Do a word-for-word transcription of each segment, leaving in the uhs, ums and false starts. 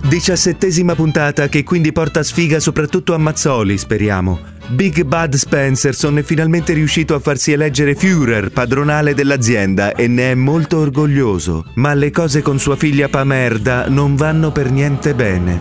Diciassettesima puntata che quindi porta sfiga soprattutto a Mazzoli, speriamo. Big Bud Spencerson è finalmente riuscito a farsi eleggere Führer, padronale dell'azienda, e ne è molto orgoglioso. Ma le cose con sua figlia Pamerda non vanno per niente bene.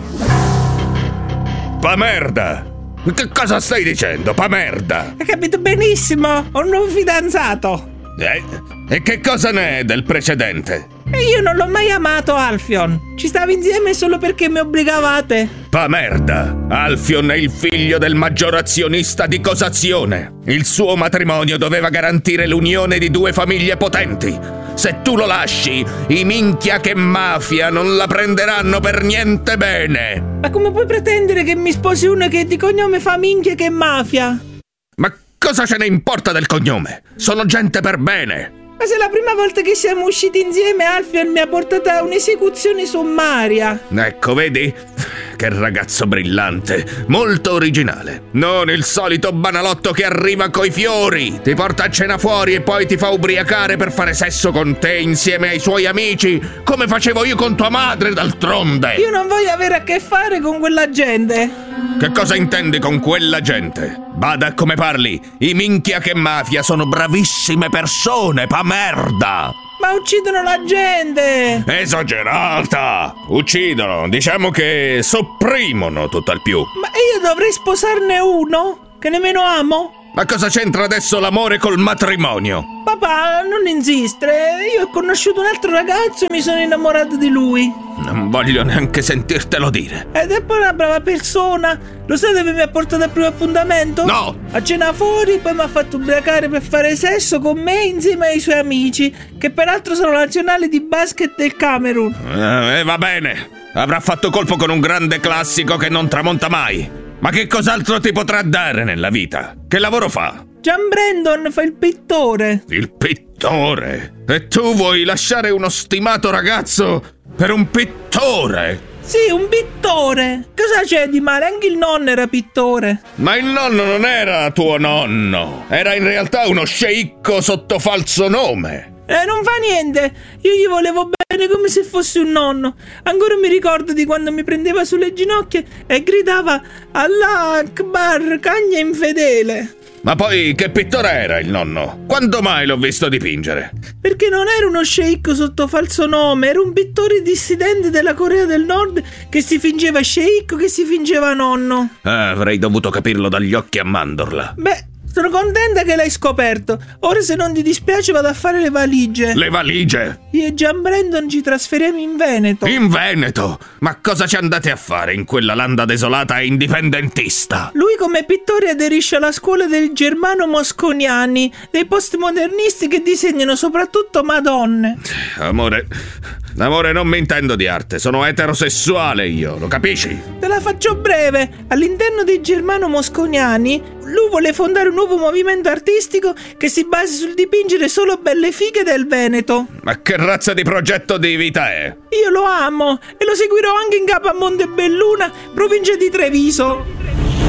Pamerda! Che cosa stai dicendo, Pamerda? Hai capito benissimo, ho un nuovo fidanzato. Eh? E che cosa ne è del precedente? E io non l'ho mai amato, Alfion. Ci stavo insieme solo perché mi obbligavate. Pamerda! Alfion è il figlio del maggior azionista di Cosazione. Il suo matrimonio doveva garantire l'unione di due famiglie potenti. Se tu lo lasci, i minchia che mafia non la prenderanno per niente bene. Ma come puoi pretendere che mi sposi uno che di cognome fa minchia che mafia? Ma cosa ce ne importa del cognome? Sono gente per bene. Ma se la prima volta che siamo usciti insieme Alfion mi ha portato a un'esecuzione sommaria. Ecco, vedi? Che ragazzo brillante, molto originale. Non il solito banalotto che arriva coi fiori, ti porta a cena fuori e poi ti fa ubriacare per fare sesso con te insieme ai suoi amici, come facevo io con tua madre, d'altronde. Io non voglio avere a che fare con quella gente. Che cosa intendi con quella gente? Bada come parli, i minchia che mafia sono bravissime persone, Pamerda! Ma uccidono la gente! Esagerata! Uccidono, diciamo che sopprimono tutt'al più. Ma io dovrei sposarne uno? Che nemmeno amo? Ma cosa c'entra adesso l'amore col matrimonio? Papà, non insistere. Io ho conosciuto un altro ragazzo e mi sono innamorato di lui. Non voglio neanche sentirtelo dire. Ed è poi una brava persona. Lo sai dove mi ha portato al primo appuntamento? No! A cena fuori, poi mi ha fatto ubriacare per fare sesso con me insieme ai suoi amici, che peraltro sono nazionali di basket del Camerun. E eh, va bene. Avrà fatto colpo con un grande classico che non tramonta mai. Ma che cos'altro ti potrà dare nella vita? Che lavoro fa? John Brandon fa il pittore. Il pittore? E tu vuoi lasciare uno stimato ragazzo per un pittore? Sì, un pittore. Cosa c'è di male? Anche il nonno era pittore. Ma il nonno non era tuo nonno. Era in realtà uno sceicco sotto falso nome. Eh, non fa niente. Io gli volevo bene come se fosse un nonno. Ancora mi ricordo di quando mi prendeva sulle ginocchia e gridava Allah Akbar, cagna infedele. Ma poi che pittore era il nonno? Quando mai l'ho visto dipingere? Perché non era uno sceicco sotto falso nome, era un pittore dissidente della Corea del Nord che si fingeva sceicco, che si fingeva nonno. Ah, avrei dovuto capirlo dagli occhi a mandorla. Beh, sono contenta che l'hai scoperto. Ora, se non ti dispiace, vado a fare le valigie. Le valigie? Io e John Brandon ci trasferiamo in Veneto. In Veneto? Ma cosa ci andate a fare in quella landa desolata e indipendentista? Lui come pittore aderisce alla scuola dei Germano Mosconiani, dei postmodernisti che disegnano soprattutto Madonne. Amore... Amore, non mi intendo di arte, sono eterosessuale io, lo capisci? Te la faccio breve. All'interno dei Germano Mosconiani, lui vuole fondare un nuovo movimento artistico che si basi sul dipingere solo belle fighe del Veneto. Ma che razza di progetto di vita è? Io lo amo e lo seguirò anche in capo a Montebelluna, provincia di Treviso.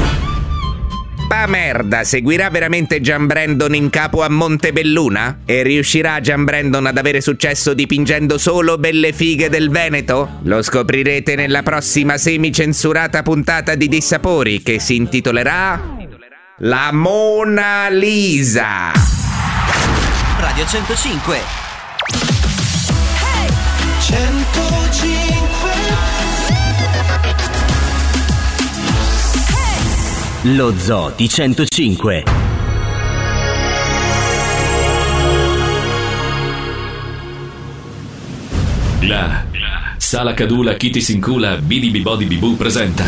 Pamerda, seguirà veramente John Brandon in capo a Montebelluna? E riuscirà John Brandon ad avere successo dipingendo solo belle fighe del Veneto? Lo scoprirete nella prossima semicensurata puntata di Dissapori, che si intitolerà La Mona Lisa. Radio centocinque. Hey! centocinque. Lo Zoo di centocinque. La Sala Cadula Kitty Sincula Bidi Bibodi Bibu presenta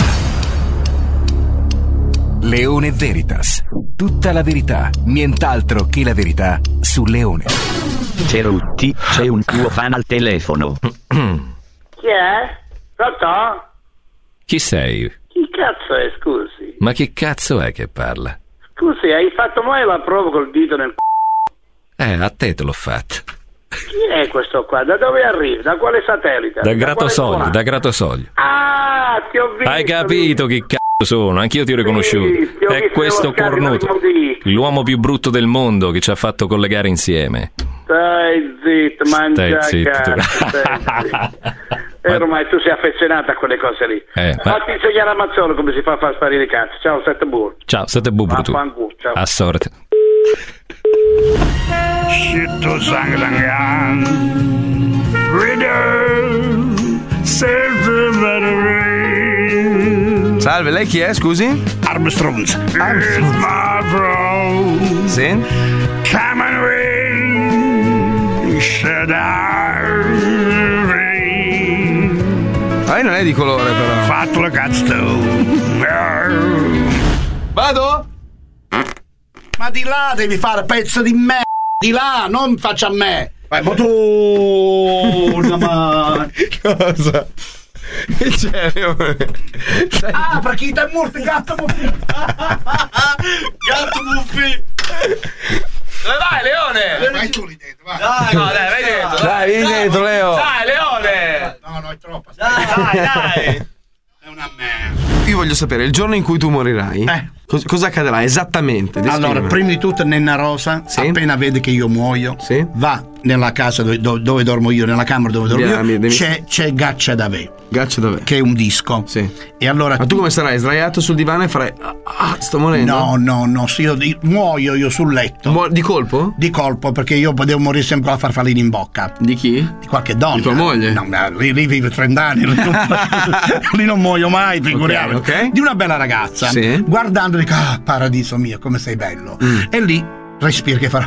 Leone Veritas. Tutta la verità, nient'altro che la verità su Leone. Cerutti, c'è un tuo fan al telefono. Chi è? Pronto? Chi sei? Chi cazzo è, scusi? Ma che cazzo è che parla? Scusi, hai fatto mai la prova col dito nel c***o? Eh, a te te l'ho fatto. Chi è questo qua? Da dove arrivi? Da quale satellite? Da Gratosoglio, da Gratosoglio. Ah, ti ho visto. Hai capito chi cazzo sono? Anch'io ti ho riconosciuto. Sì, ti ho è visto questo cornuto, l'uomo più brutto del mondo che ci ha fatto collegare insieme. Stai zitto, mangia Stai zitto. cazzo, stai zitto. E ormai tu sei affezionato a quelle cose lì. Eh, Fatti insegnare a Mazzolo come si fa a far sparire i cazzi. Ciao, sette burro. Ciao, sette burro tu. Ciao. A sorte. Scitto sangangan Riddle Sempre battery. Salve, lei chi è, scusi? Armstrong. Armstrong. My bro. Sì? Come and ring. Should I ring? Lei non è di colore però. Fatto la cazzo tu. Vado? Ma di là devi fare pezzo di me. Di là, non faccia a me. Vai, ma tu. Ma... Cosa? Che c'è? Ah, perché ti è morto gatto muffi. Gatto muffi. Dove vai, Leone? Vai tu lì dentro, vai. Dai, no, dai, vai dentro. Dai, vieni dentro, Leo. Dai, Leone. No, no, è troppo. Dai, dai, dai. È una merda. Io voglio sapere, il giorno in cui tu morirai, eh. cos- cosa accadrà esattamente? Allora, prima di tutto Nenna Rosa, sì? appena vede che io muoio, sì? va nella casa dove, dove, dove dormo io, nella camera dove dormo Diami, io, devi... c'è, c'è Gaccia da Ve. Gaccia da Ve. Che è un disco. Sì. E allora Ma tu come sarai? Sdraiato sul divano e farai ah, sto morendo? No, no, no, se io di, muoio io sul letto. Mu- di colpo? Di colpo, perché io potevo morire sempre con la farfallina in bocca. Di chi? Di qualche donna. Di tua moglie? No, lì, lì vive trent'anni, lì non, lì non muoio mai, figuriamoci. Okay, okay. Di una bella ragazza, sì. guardando dico, ah, paradiso mio, come sei bello. Mm. E lì respira che farà.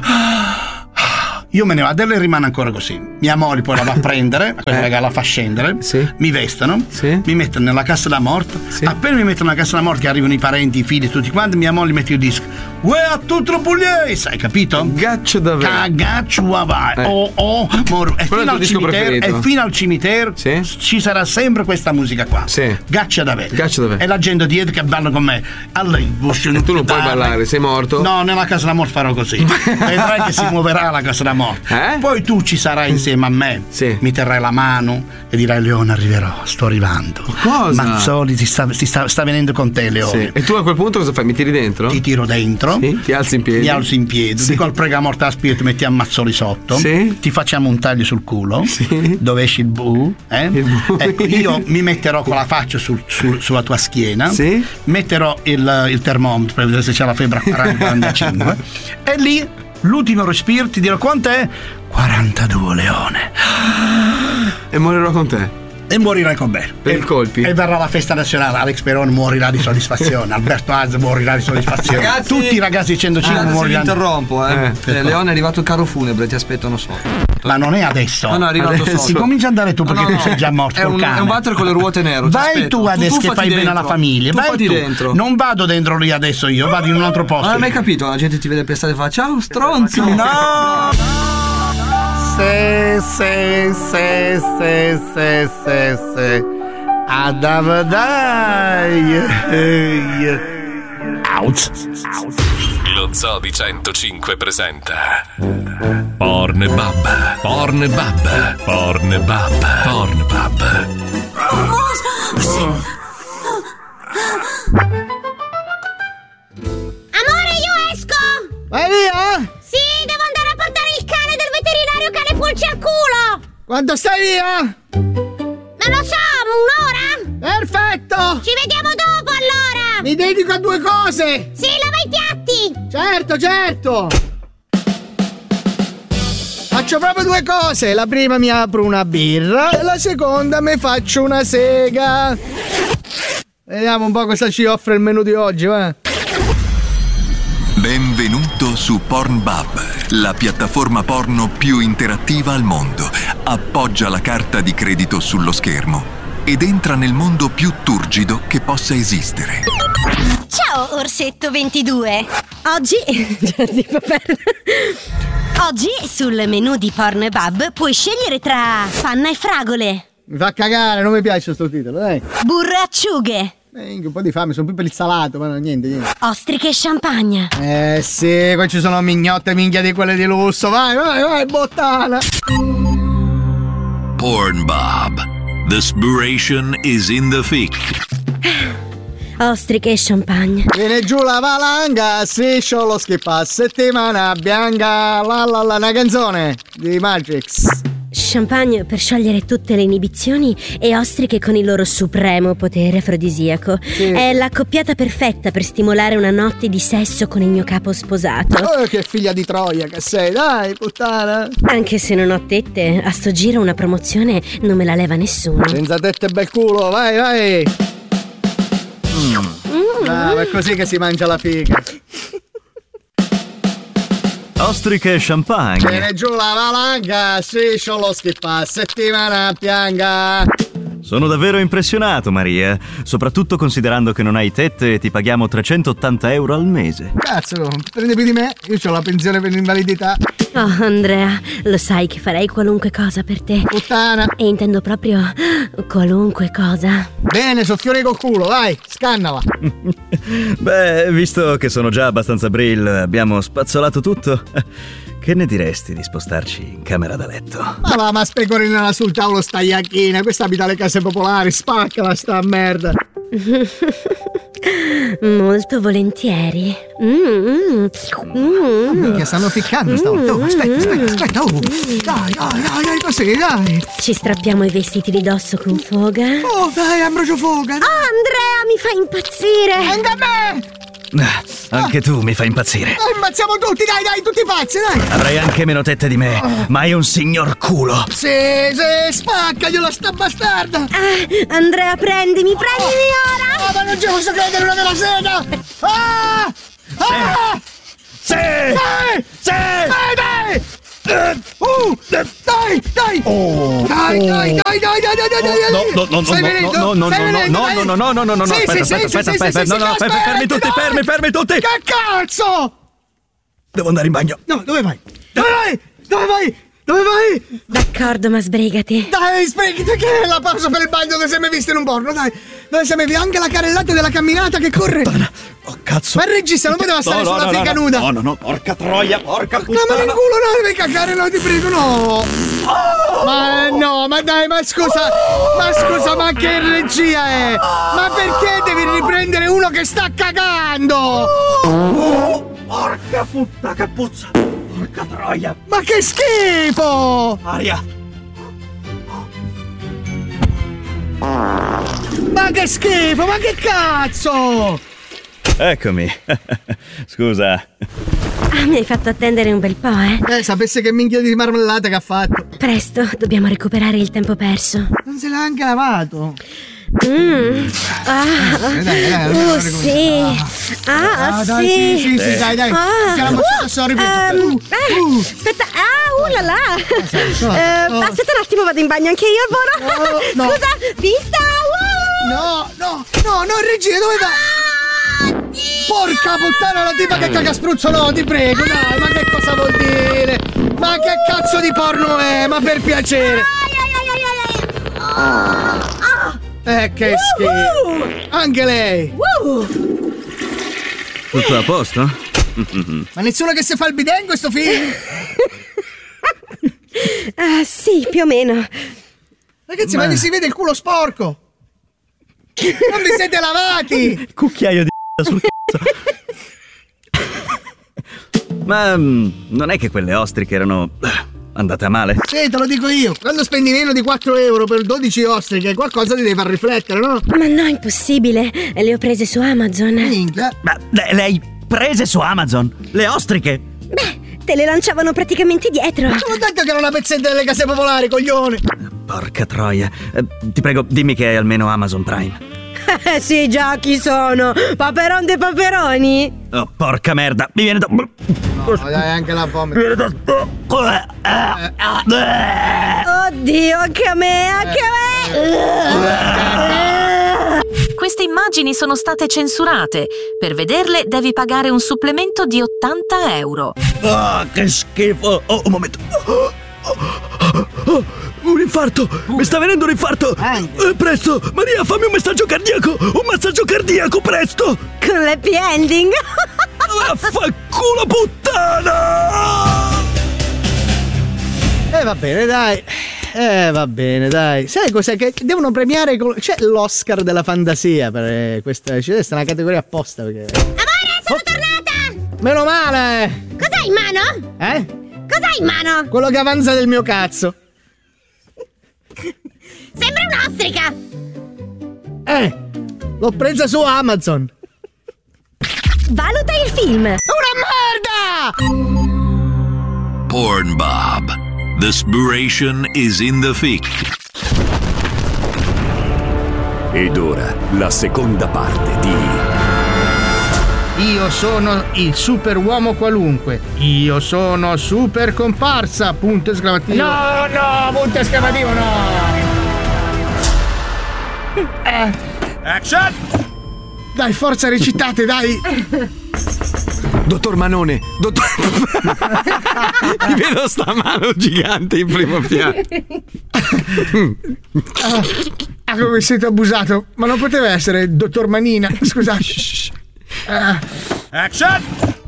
Io me ne vado e lei rimane ancora così. Mia moglie poi la va a prendere, questa eh. ragazza la fa scendere, sì. mi vestono, sì. mi mettono nella cassa da morte. Sì. Appena mi mettono nella cassa da morte, che arrivano i parenti, i figli, tutti quanti, mia moglie mette il disco. Uè, a tutto pugliese, hai capito? Gaccio davvero. Cagaccio vai. Eh. Oh, oh, mor- e, fino al cimitero, e fino al cimitero sì. ci sarà sempre questa musica qua. Sì. Gaccia davvero. Gaccio davvero. E la gente dietro che balla con me. Allora, e tu non puoi ballare, sei morto? No, nella casa da morte farò così. Vedrai che si muoverà la casa da morte. Eh? Poi tu ci sarai insieme a me, sì. mi terrai la mano e dirai Leone arriverò, sto arrivando. Cosa? Mazzoli ti sta, ti sta, sta venendo con te Leone. Sì. E tu a quel punto cosa fai? Mi tiri dentro? Ti tiro dentro, sì. ti alzi in piedi, mi alzo in piedi, sì. dico al pregamorte a spirito mettiamo Mazzoli sotto, sì. ti facciamo un taglio sul culo, sì. dove esci il bu, eh? il bu. Ecco, io mi metterò con la faccia sul, sul, sulla tua schiena, sì. metterò il, il termometro per vedere se c'è la febbre a quaranta quarantacinque e lì l'ultimo respiro ti dirò quant'è? quarantadue Leone. E morirò con te. E morirai con me. Per e, i colpi. E verrà la festa nazionale. Alex Perone morirà di soddisfazione. Alberto Haas morirà di soddisfazione. Ragazzi, tutti i ragazzi di centocinque ah, moriranno. Ti interrompo, eh. eh, eh Leone è arrivato il carro funebre, ti aspettano sotto. Ma non è adesso. No, no, è arrivato adesso. sotto. Comincia ad andare tu perché no, no, tu sei già morto. È un, è un water con le ruote nere. Vai tu adesso tu, tu che fai dentro. Bene alla famiglia. Tu Vai fatti tu. dentro. Non vado dentro lì adesso io, vado in un altro posto. Non hai mai capito? La gente ti vede per strada e fa ciao stronzo. No! Se, se, se, se, se, se, se. Adavadai. Out. Lo Zoo di centocinque presenta Pornbub, Pornbub, Pornbub, Pornbub. Amore, io esco! Vai via? Sì, devo andare a portare il cane del veterinario che ha le pulci al culo! Quanto stai via? Non lo so, un'ora? Perfetto! Ci vediamo dopo allora! Mi dedico a due cose! Sì, lava i piatti! Certo, certo! Faccio proprio due cose! La prima mi apro una birra e la seconda mi faccio una sega! Vediamo un po' cosa ci offre il menù di oggi, va? Benvenuto su Pornbub, la piattaforma porno più interattiva al mondo. Appoggia la carta di credito sullo schermo ed entra nel mondo più turgido che possa esistere. Ciao Orsetto ventidue. Oggi Oggi sul menù di Pornbub puoi scegliere tra panna e fragole. Mi fa cagare, non mi piace sto titolo, dai. Burro e acciughe. Eh, un po' di fame, sono più per il salato, ma no, niente, niente. Ostriche e champagne. Eh sì, qua ci sono mignotte minchia di quelle di lusso. Vai, vai, vai, bottana. Pornbub. The spiration is in the thick. Ostriche e champagne. Viene giù la valanga, striscio lo skippa, settimana bianca, la la la, una canzone di Magix. champagne per sciogliere tutte le inibizioni e ostriche con il loro supremo potere afrodisiaco. Sì. È l'accoppiata perfetta per stimolare una notte di sesso con il mio capo sposato. Oh, che figlia di Troia che sei, dai, puttana. Anche se non ho tette, a sto giro una promozione non me la leva nessuno. Senza tette bel culo, vai, vai. Mm. Mm. Brava, è così che si mangia la figa. Ostriche e champagne. Viene giù la valanga, striscio lo schippa, settimana pianga. Sono davvero impressionato, Maria, soprattutto considerando che non hai tette e ti paghiamo trecentottanta euro al mese. Cazzo, prendi più di me, io ho la pensione per l'invalidità. Oh, Andrea, lo sai che farei qualunque cosa per te. Puttana. E intendo proprio qualunque cosa. Bene, soffiori col culo, vai, scannala. Beh, visto che sono già abbastanza brill, abbiamo spazzolato tutto. Che ne diresti di spostarci in camera da letto? Ma va, ma specorinala sul tavolo sta iacchina, questa abita le case popolari, spaccala sta merda. Molto volentieri. Mm, mm. Minchia, stanno ficcando stavolta. Oh, aspetta, aspetta, aspetta. Oh. Dai, dai, dai, dai, così, dai. Ci strappiamo i vestiti di dosso con foga. Oh, dai, ambrocio foga. Oh, Andrea, mi fai impazzire. Anche a me. Ah, anche tu mi fai impazzire. Oh, ammazziamo tutti, dai, dai, tutti pazzi, dai. Avrai anche meno tette di me, oh. ma hai un signor culo. Sì, sì, spaccaglielo sta bastarda. Ah, Andrea, prendimi, prendimi oh. ora. Oh, ma non ci posso credere, una vera sega. Ah! Ah! Sì! Dai! Sì! Dai, dai! Uh, dai, dai! Oh, dai, dai, dai, dai, dai, dai, dai, dai! No, no, no, Stai no, venendo? no, no, Stai no, venendo? no, no, no, no, no, no, no, no, Sì, aspetta, sì, aspetta, sì, aspetta, sì, aspetta, sì, no, sì, no, aspetta, fermi tutti, dai. fermi, fermi tutti! Che cazzo? Devo andare in bagno. No, dove vai? Dove vai? Dove vai? Dove vai? D'accordo, ma sbrigati. Dai, sbrigati, che è la pausa per il bagno dove sei mai visto in un porno, dai. Dove sei mai visto anche la carrellata della camminata che corre. Oh, cazzo. Ma il regista non poteva stare no, no, sulla no, figa no, nuda. No, no, no, porca troia, porca puttana. No, ma nel culo no, devi cagare, no, ti prego, no. Oh! Ma no, ma dai, ma scusa, ma scusa, ma che regia è? Ma perché devi riprendere uno che sta cagando? Oh, porca puttana, che puzza. Porca troia. Ma che schifo! Aria. Ma che schifo, ma che cazzo! Eccomi. Scusa. Ah, mi hai fatto attendere un bel po', eh? Eh, sapesse che minchia di marmellata che ha fatto. Presto, dobbiamo recuperare il tempo perso. Non se l'ha anche lavato. Mm. Ah, dai, dai, dai, uh, sì. Ah, ah, dai, sì. sì, sì, sì, dai, dai. Ah, Che la mozzata sorry, um, uh, uh. Aspetta, ah, uh là là. Oh, uh, oh. Aspetta un attimo, vado in bagno anche io, Boro. Oh, no. Scusa, vista. Uh. No, no, no, no, regia, dove va? Porca puttana, la tipa che caga spruzzo, no, ti prego, dai, ma che cosa vuol dire? Ma che cazzo di porno è? Ma per piacere. Eh, che schifo. Anche lei. Tutto a posto? Ma nessuno che si fa il bidet in questo film? Ah, sì, più o meno. Ragazzi, ma, ma vi si vede il culo sporco. Non vi siete lavati. Cucchiaio di sul cazzo. Ma um, non è che quelle ostriche erano andate a male? Sì, te lo dico io. Quando spendi meno di quattro euro per dodici ostriche, qualcosa ti deve far riflettere, no? Ma no, impossibile. Le ho prese su Amazon. Minchia. Ma le, le hai prese su Amazon? Le ostriche? Beh, te le lanciavano praticamente dietro. Ma l'ho detto che era una pezzetta delle case popolari, coglione. Porca troia. Eh, ti prego, dimmi che hai almeno Amazon Prime. Eh sì, già, chi sono? Paperon dei paperoni? Oh, porca merda, mi viene da... No, dai, anche la vomito. Mi viene da... Oddio, anche a me, anche a me! Queste immagini sono state censurate. Per vederle devi pagare un supplemento di ottanta euro. Ah, che schifo! Oh, un momento. Oh, oh, oh, oh, un infarto! Mi sta venendo un infarto! Eh, presto! Maria, fammi un massaggio cardiaco! Un massaggio cardiaco, presto! Con l'happy ending! Vaffanculo, puttana! Eh, va bene, dai. Eh, va bene, dai. Sai cos'è che devono premiare? Col... C'è l'Oscar della fantasia per questa. C'è questa è una categoria apposta perché. Amore, sono oh. tornata! Meno male! Cos'hai in mano? Eh? Cos'hai in mano? Quello che avanza del mio cazzo. Sembra un'ostrica! Eh, l'ho presa su Amazon. Valuta il film. Una merda! Porn Bob. The Spuration is in the fic. Ed ora la seconda parte di Io sono il super uomo qualunque. Io sono super comparsa. Punto esclamativo. No, no, punto esclamativo, no. Eh. Action! Dai, forza, recitate, dai. Dottor Manone, dottor... Ti vedo sta mano gigante in primo piano. Ah, ah, come mi sento abusato. Ma non poteva essere dottor Manina. Scusate. Ah. Action!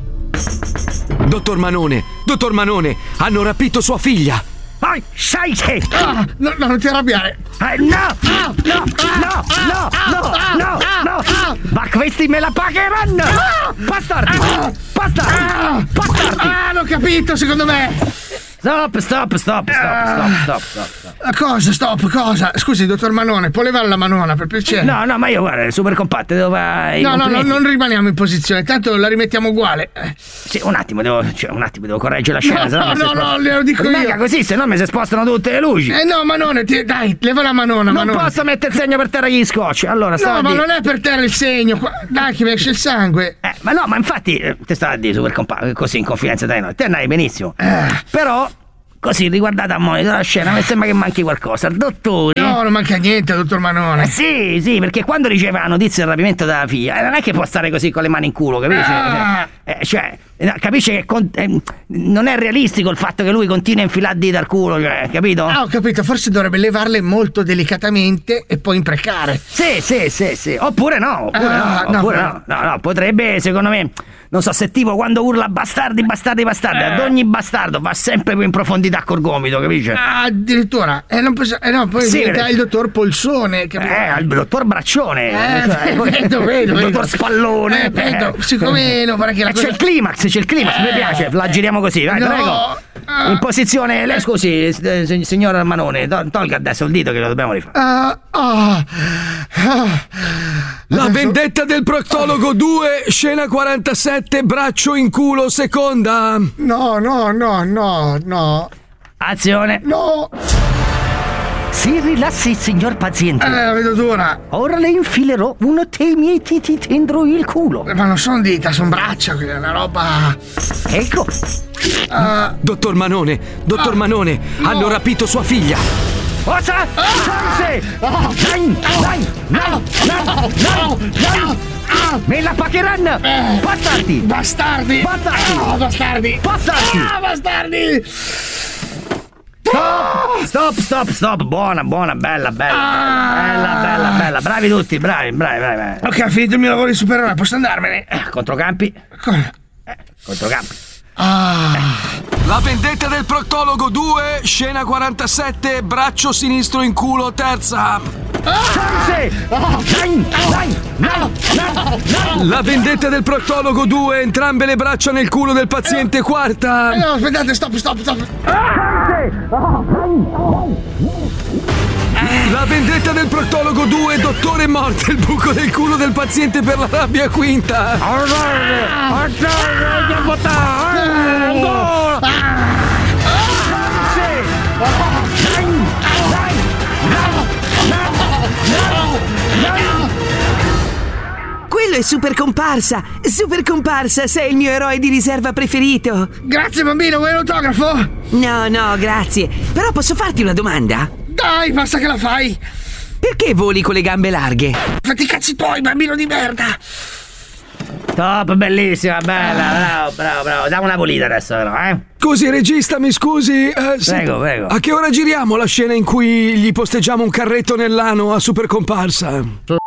Dottor Manone, dottor Manone, hanno rapito sua figlia. Poi, sai che... Ah, no, no, non ti arrabbiare. Eh, no, no, no, no, no, no, no, no. Ma questi me la pagheranno. Bastardi, bastardi, bastardi. Ah, l'ho capito, secondo me. Stop, stop, stop, stop, stop, stop, stop, stop. Cosa, stop, cosa? Scusi, dottor Manone, può levare la manona, per piacere? No, no, ma io, guarda, super compatte, devo fare... No, no, no, non rimaniamo in posizione, tanto la rimettiamo uguale. Sì, un attimo, devo, cioè, un attimo, devo correggere la scena, no, se no... No, no, no, le lo dico io. Mica così, se no mi si spostano tutte le luci. Eh no, Manone, ti, dai, leva la manona, Non Manone. posso mettere il segno per terra gli scotch, allora stavo No, a ma dire... non è per terra il segno, qua- dai che mi esce il sangue. Eh, ma no, ma infatti, eh, te stavo a dire super compatte, così in confidenza dai noi, te andai benissimo. Eh. Però... Così, riguardate a monitor la scena, mi sembra che manchi qualcosa. Il dottore... No, non manca niente, dottor Manone. Eh sì, sì, perché quando riceve la notizia del rapimento della figlia, eh, non è che può stare così con le mani in culo, capisci? Ah. Eh, cioè, eh, capisce che con- eh, non è realistico il fatto che lui continui a infilare dita al culo, cioè, capito? Ah, ho capito, forse dovrebbe levarle molto delicatamente e poi imprecare. Sì, sì, sì, sì. Oppure no, oppure Ah, no, no, oppure no. no. No, no, potrebbe, secondo me... Non so, se tipo quando urla bastardi, bastardi, bastardi, Eh. ad ogni bastardo va sempre più in profondità col gomito, capisci? Ah, addirittura. Eh, non posso... eh no, poi Sì, diventa perché- il dottor Polsone, capito? Eh, il dottor Braccione, Eh, cioè, vedo, vedo, il vedo. dottor Spallone. Eh, vedo, siccome non vorrei che la Eh, cosa- c'è il climax, c'è il climax, mi Eh. piace, la giriamo così, vai, No. prego. Ah. In posizione, lei scusi, eh, sig- signor Manone, to- tolga adesso il dito che lo dobbiamo rifare. Ah, ah, ah. La Adesso- vendetta del proctologo due, scena quarantasette, braccio in culo, seconda. No, no, no, no, no. Azione. No. Si rilassi, signor paziente. Eh, la vedo dura. Ora le infilerò uno dei miei diti dentro il culo. Eh, Ma non sono dita, sono braccia, quella è una roba. Ecco. Ah, Dottor Manone, dottor Ah. Manone, No. hanno rapito sua figlia. Cosa? Sì. Ah. Dai, dai, dai, dai, dai, dai. Me la pagheranno. Eh. Bastardi. bastardi. Bastardi. Ah, bastardi. Bastardi. Ah, bastardi. Stop, stop, stop, stop. Buona, buona, bella, bella. Ah. Bella, bella, bella. Bravi tutti, bravi, bravi, bravi. bravi. Ok, ho finito il mio lavoro di supereroe, posso andarmene? Eh, controcampi. Cosa? Eh, controcampi. Ah. La vendetta del proctologo due, scena quarantasette, braccio sinistro in culo, terza. Sì. Dai, dai, dai, dai, dai. La vendetta del proctologo due, entrambe le braccia nel culo del paziente, quarta. Eh, no, aspettate, stop, stop, stop. La vendetta del proctologo due, dottore morte, il buco del culo del paziente per la rabbia, quinta. Quello è Super Comparsa! Super Comparsa, sei il mio eroe di riserva preferito! Grazie bambino, vuoi l'autografo? No, no, grazie. Però posso farti una domanda? Dai, basta che la fai! Perché voli con le gambe larghe? Fatti i cazzi tuoi, bambino di merda! Top, bellissima, bella, bravo, bravo, bravo. Diamo una pulita adesso, però, eh? Scusi, regista, mi scusi. Eh, sì. Prego, prego. A che ora giriamo la scena in cui gli posteggiamo un carretto nell'ano a Super Comparsa?